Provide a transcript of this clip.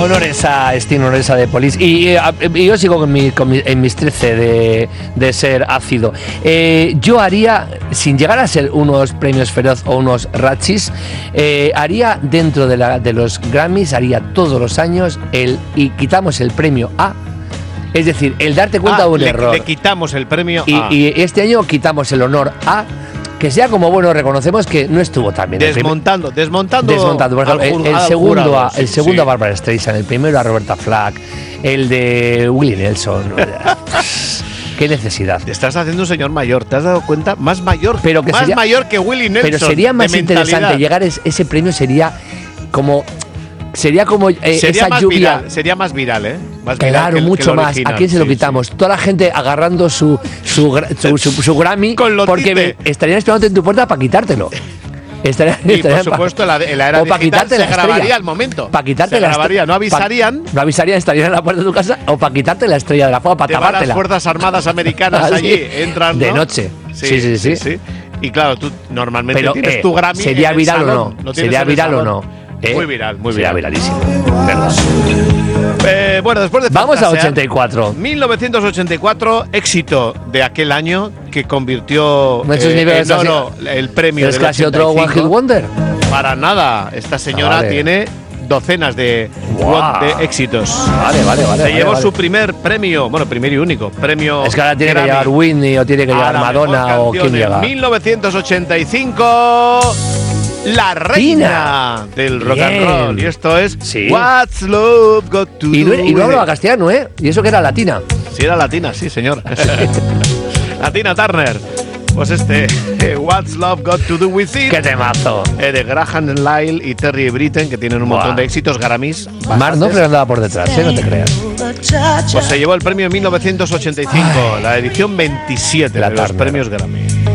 Honores a Sting, honores a The Police. Y yo sigo en mis 13 de ser ácido. Yo haría, sin llegar a ser unos premios Feroz o unos Ratchis, haría dentro de los Grammys, haría todos los años y quitamos el premio A. Es decir, el darte cuenta de un error. Le quitamos el premio A. Y este año quitamos el honor A. Que sea como bueno, reconocemos que no estuvo tan bien. Desmontando. Por ejemplo, el segundo a Barbara Streisand, el primero a Roberta Flack, el de Willie Nelson. Qué necesidad. Te estás haciendo un señor mayor, ¿te has dado cuenta? Más mayor que Willie Nelson. Pero sería más interesante llegar a ese premio, sería como esa más lluvia. Viral, sería más viral, ¿eh? Más claro, viral mucho más. ¿A quién se lo quitamos? Toda la gente agarrando su Grammy porque estarían esperando en tu puerta para quitártelo. Por supuesto, la era digital se grabaría al momento. Para quitarte la estrella. No avisarían. No avisarían, estarían en la puerta de tu casa o para quitarte la estrella de la fuga, para tapártela. Las Fuerzas Armadas Americanas allí entran, ¿no? De noche. Sí. Y claro, tú normalmente tienes tu Grammy. ¿Sería viral o no? ¿Sería viral o no? Muy viral, muy sería viral. Viralísimo. ¿Verdad? Bueno, después de vamos a 84. 1984, éxito de aquel año que convirtió el premio. ¿Es casi otro One Hit Wonder? Para nada. Esta señora tiene docenas de éxitos. Vale. Se llevó su primer premio, primero y único premio. Es que ahora tiene que llegar Whitney o tiene que llegar Madonna o quién llega. 1985. La reina del rock and roll. Y esto es What's Love Got to Do With It. Y no hablaba castellano, ¿eh? Y eso que era latina. Sí, era latina, sí, señor. Tina Turner. Pues What's Love Got to Do With It. ¡Qué temazo! De Graham Lyle y Terry Britten, que tienen un montón de éxitos, Grammys. Mark Knopfler andaba por detrás, no te creas. Pues se llevó el premio en 1985, la edición 27 de los premios Grammy.